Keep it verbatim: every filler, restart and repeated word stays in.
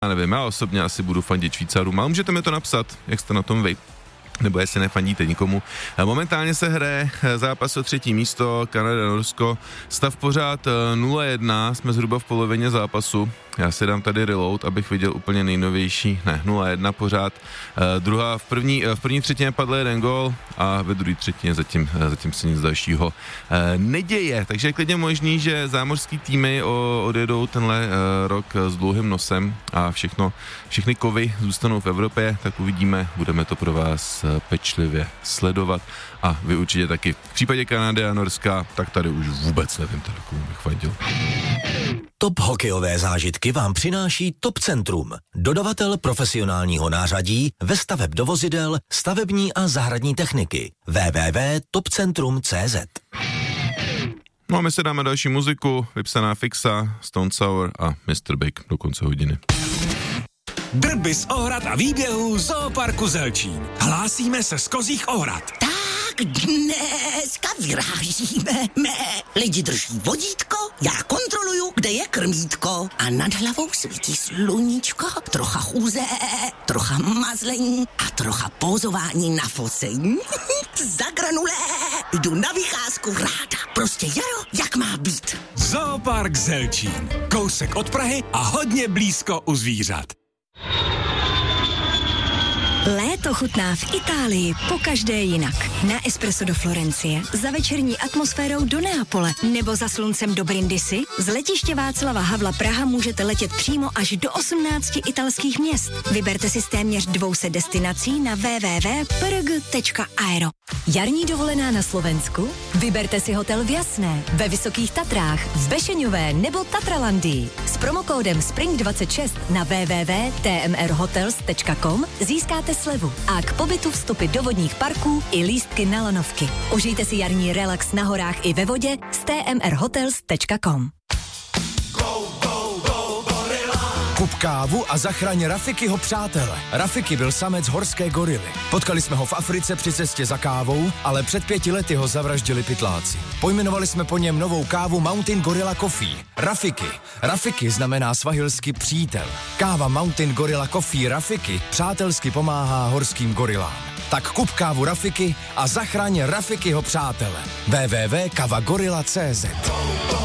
Já nevím, já osobně asi budu fandit Švýcarům, ale můžete mi to napsat, jak jste na tom vy. Nebo jestli nefandíte nikomu. Momentálně se hraje zápas o třetí místo, Kanada, Norsko. Stav pořád nula jedna, jsme zhruba v polovině zápasu. Já si dám tady reload, abych viděl úplně nejnovější. Ne, nula jedna pořád. Uh, druhá, v první, v první třetině padl jeden gól a ve druhé třetině zatím, zatím se nic dalšího uh, neděje. Takže je klidně možný, že zámořský týmy o, odjedou tenhle uh, rok s dlouhým nosem a všechno, všechny kovy zůstanou v Evropě, tak uvidíme, budeme to pro vás uh, pečlivě sledovat a vy určitě taky. V případě Kanady a Norska, tak tady už vůbec nevím, teda komu bych fandil. Top hokejové zážitky vám přináší Top Centrum, dodavatel profesionálního nářadí ve staveb do vozidel, stavební a zahradní techniky. w w w tečka top centrum tečka c z. No a my se dáme další muziku, vypsaná Fixa, Stone Sour a mister Big do konce hodiny. Drby z Ohrad a výběhů Zooparku Zelčín. Hlásíme se z Kozích Ohrad. Tak dneska vyrážíme. Mé lidi drží vodítko, já kontroluju, kde je krmítko. A nad hlavou svítí sluníčko, trocha chůze, trocha mazlení a trocha pózování na focení. Za granulé jdu na vycházku ráda. Prostě jaro, jak má být. Zoopark Zelčín. Kousek od Prahy a hodně blízko u zvířat. Léto chutná v Itálii pokaždé jinak. Na espresso do Florencie, za večerní atmosférou do Neapole nebo za sluncem do Brindisi. Z letiště Václava Havla Praha můžete letět přímo až do osmnácti italských měst. Vyberte si z téměř dvou set destinací na w w w tečka p r g tečka aero. Jarní dovolená na Slovensku? Vyberte si hotel v Jasné, ve Vysokých Tatrách, v Bešeňové nebo Tatralandii. S promokódem Spring dvacet šest na w w w tečka t m r hotels tečka com získáte slevu a k pobytu vstupy do vodních parků i lístky na lanovky. Užijte si jarní relax na horách i ve vodě s t m r hotels tečka com. Kup kávu a zachraň Rafikyho přátele. Rafiki byl samec horské gorily. Potkali jsme ho v Africe při cestě za kávou, ale před pěti lety ho zavraždili pytláci. Pojmenovali jsme po něm novou kávu Mountain Gorilla Coffee. Rafiki. Rafiki znamená svahilsky přítel. Káva Mountain Gorilla Coffee Rafiki přátelsky pomáhá horským gorilám. Tak kup kávu Rafiki a zachraň Rafikyho přátele. w w w tečka kava gorilla tečka c z.